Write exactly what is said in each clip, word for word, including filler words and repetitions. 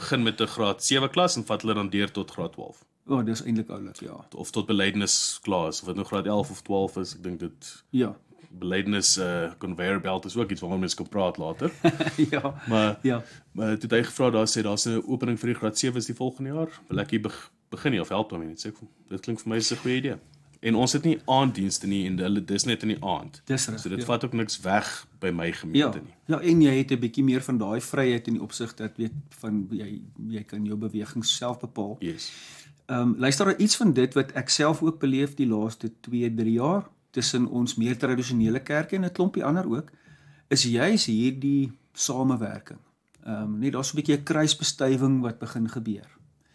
begin met 'n graad sewe klas en vat hulle dan deur tot graad twaalf. Oh, dis eintlik oulik, ja. Of tot belydenis klas, of dit nou graad elf of twaalf is, ek dink dit Ja. belydenis uh, conveyor belt is ook iets waaroor mense kan praat later. ja. Maar, Ja. maar toe het hy gevra, daar sê daar's 'n opening vir die graad sewe is die volgende jaar. Wil ek hier beg- begin nie of help hom nie? Sê ek, dit klink vir my is 'n goeie idee. En ons het nie aanddienste nie en hulle dis net in die aand. Dis reg. So dit ja. vat ook niks weg by my Ja. gemeente nie. Ja, en jy het 'n bietjie meer van daai vryheid in die opsig dat weet van jy jy kan jou bewegings self bepaal. Yes. Ehm um, luister daar iets van dit wat ek self ook beleef die laaste twee, drie jaar tussen ons meer tradisionele kerke en 'n klompie ander ook, is juis hierdie samewerking. Ehm um, net daar's 'n bietjie 'n kruisbestuiving wat begin gebeur.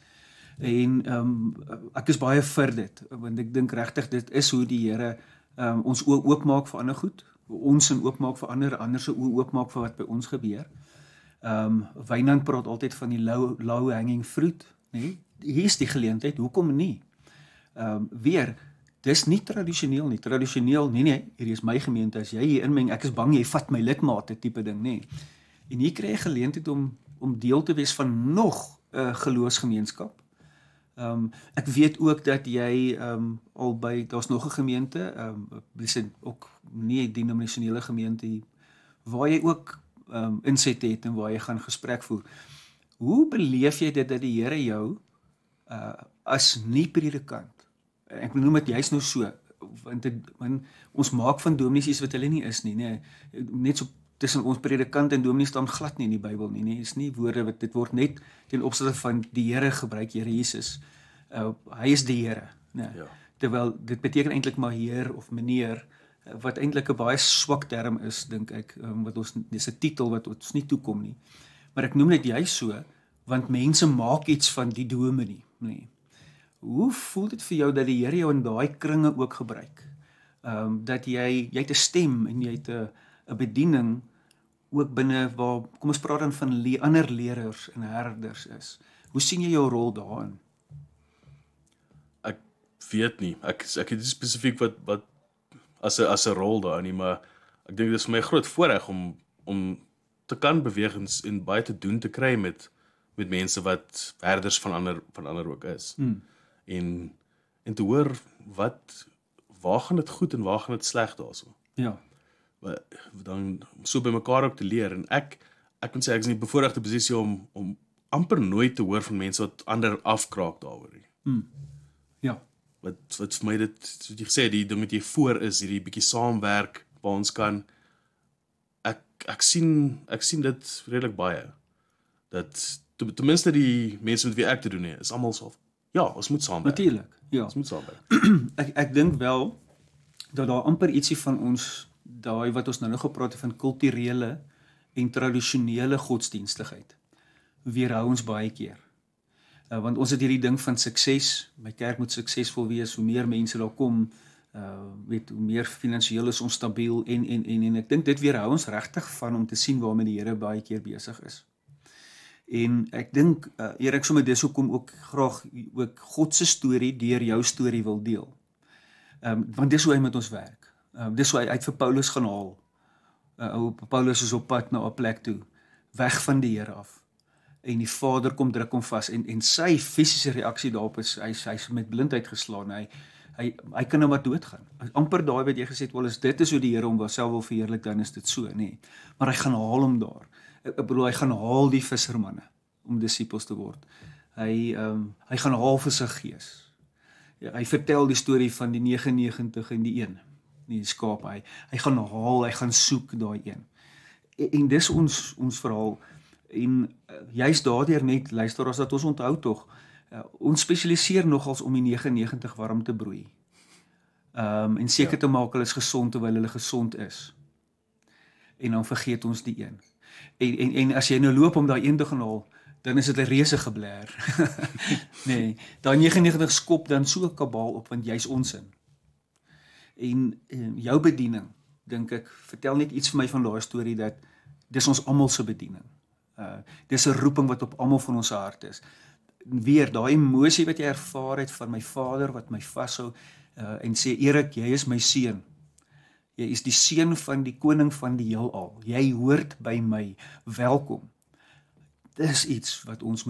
En ehm um, ek is baie vir dit, want ek dink regtig dit is hoe die Here ehm um, ons oë oopmaak vir ander goed, ons en oopmaak vir ander, ander se oë oopmaak vir wat by ons gebeur. Ehm um, Wynand praat altyd van die low, low hanging fruit, nê? Nee? Hier is die geleentheid, hoekom nie? Ehm um, weer, dis nie tradisioneel nie. Tradisioneel, nee nee, hier is my gemeente, as jy hier inmeng, ek is bang jy vat my lidmate tipe ding, nê. Nee. En hier kry jy geleentheid om om deel te wees van nog 'n uh, geloofsgemeenskap. Ehm um, ek weet ook dat jy ehm um, al by daar's nog 'n gemeente, ehm um, dis ook nie 'n denominasionele gemeente waar jy ook ehm um, inset het en waar jy gaan gesprek voer. Hoe beleef jy dit dat die Here jou uh as nie predikant, ek noem dit juist nou so, want, dit, want ons maak van dominees iets wat hulle nie is nie, nee, net so tussen ons predikant en dominee staan glad nie in die Bybel nie, nee, is nie woorde wat dit word net ten opsigte van die Here gebruik, Here Jesus. Uh, hy is die Here, nee. Ja. Terwyl dit beteken eintlik maar Heer of meneer, wat eintlik 'n baie swak term is, dink ek, um, wat ons dis 'n titel wat ons nie toekom nie. Maar ek noem dit juist so, want mense maak iets van die dominee, nee. Hoe voel dit vir jou dat die Here jou in daai kringe ook gebruik? Ehm um, dat jy jy het 'n stem en jy het 'n 'n bediening ook binne waar, kom ons praat dan van le ander leerders en herders is. Hoe sien jy jou rol daarin? Ek weet nie. Ek ek het nie spesifiek wat wat as 'n as 'n rol daarin nie, maar ek dink dit is vir my 'n groot voorreg om om te kan beweeg en, en baie te doen te kry met met mense wat herders van ander van ander ook is. Hmm. En en te hoor wat waar gaan dit goed en waar gaan dit sleg daarso. Ja. Dan so by mekaar ook te leer en ek ek moet sê ek is in die bevoordeelde posisie om om amper nooit te hoor van mense wat ander afkraak daaroor nie. Hmm. Ja. Wat wat vir my dit soos jy gesê die ding wat jy voor is hierdie bietjie saamwerk waar ons kan ek ek sien ek sien dit redelik baie dat ten minste die mense met wie ek te doen het is almal so ja, ons moet saamwerk. Natuurlik. Ja. Ons moet saamwerk. ek ek dink wel dat daar amper ietsie van ons daai wat ons nou nog gepraat het van kulturele en tradisionele godsdienstigheid weerhou ons baie keer. Uh, want ons het hierdie ding van sukses, my kerk moet suksesvol wees, hoe meer mense daar kom, uh, weet, hoe meer finansiëel is ons stabiel en en en en ek dink dit weerhou ons regtig van om te sien waarmee die Here baie keer besig is. En ek dink uh, eer ek sommer dis hoekom ook graag ook God se storie deur jou storie wil deel. Um, want dis hoe hy met ons werk. Um, dis hoe hy uit vir Paulus gaan haal. Uh, Paulus is op pad na 'n plek toe, weg van die Here af. En die Vader kom druk hom vas en en sy fisiese reaksie daarop is hy hy's met blindheid geslaan. Hy hy hy kan nou maar doodgaan. Amper daai wat jy gesê het, wel is dit is hoe die Here hom self wil verheerlik, dan is dit so, nê. Nee. Maar hy gaan haal hom daar. Ek bedoel hy gaan haal die vissermanne om disippels te word. Hy ehm um, hy gaan haal vir sy gees. Ja, hy vertel die storie van die negenennegentig en die een, die skaap. Hy hy gaan haal, hy gaan soek daai een. En, en dis ons ons verhaal en uh, juist daardeur net luister as dat ons onthou tog uh, ons spesialiseer nogals om die negenennegentig warm te broei. Ehm um, en seker ja. te maak hulle is gesond terwyl hulle gesond is. En dan vergeet ons die een. En en en as jy nou loop om daai een te gaan haal, dan is dit 'n reuse gebler. Nee, daai negenennegentig skop dan so 'n kabaal op want jy's ons in. En, en jou bediening, dink ek, vertel net iets vir my van daai storie dat dis ons almal se bediening. Uh dis 'n roeping wat op almal van ons hart is. Weer daai emosie wat jy ervaar het van my Vader wat my vashou uh en sê Erik, jy is my seun. Jy is die seun van die koning van die heelal. Jy hoort by my. Welkom. Dis iets wat ons